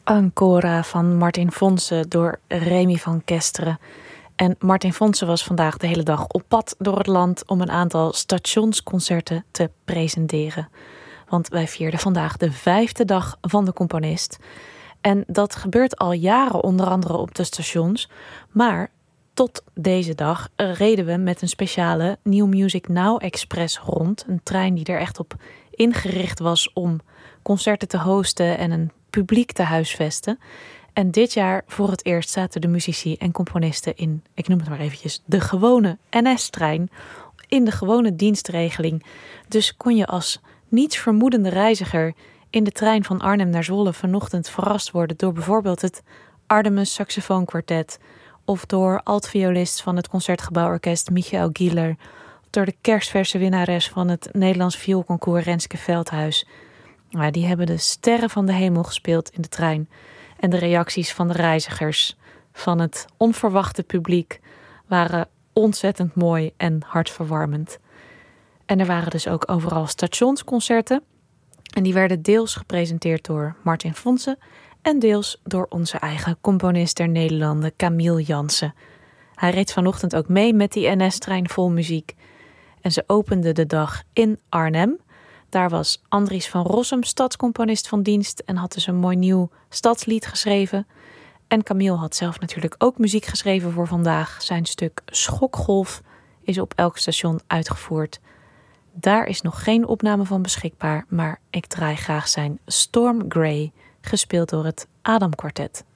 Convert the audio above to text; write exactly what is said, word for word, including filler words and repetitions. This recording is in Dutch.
Ancora van Martin Fonse door Remy van Kesteren. En Martin Fonse was vandaag de hele dag op pad door het land om een aantal stationsconcerten te presenteren. Want wij vierden vandaag de vijfde dag van de componist. En dat gebeurt al jaren onder andere op de stations. Maar tot deze dag reden we met een speciale New Music Now Express rond. Een trein die er echt op ingericht was om concerten te hosten en een publiek te huisvesten. En dit jaar voor het eerst zaten de muzici en componisten in, ik noem het maar eventjes, de gewone N S-trein. In de gewone dienstregeling. Dus kon je als niets vermoedende reiziger in de trein van Arnhem naar Zwolle vanochtend verrast worden door bijvoorbeeld het Artemis Saxofoonkwartet, of door altviolist van het Concertgebouworkest Michael Gieler, of door de kerstverse winnares van het Nederlands Vioolconcours Renske Veldhuis. Nou, die hebben de sterren van de hemel gespeeld in de trein. En de reacties van de reizigers, van het onverwachte publiek, waren ontzettend mooi en hartverwarmend. En er waren dus ook overal stationsconcerten. En die werden deels gepresenteerd door Martin Fonse en deels door onze eigen componist der Nederlanden, Camille Jansen. Hij reed vanochtend ook mee met die N S-trein vol muziek. En ze openden de dag in Arnhem. Daar was Andries van Rossum stadscomponist van dienst en had dus een mooi nieuw stadslied geschreven. En Camille had zelf natuurlijk ook muziek geschreven voor vandaag. Zijn stuk Schokgolf is op elk station uitgevoerd. Daar is nog geen opname van beschikbaar, maar ik draai graag zijn Storm Grey, gespeeld door het Adam Quartet.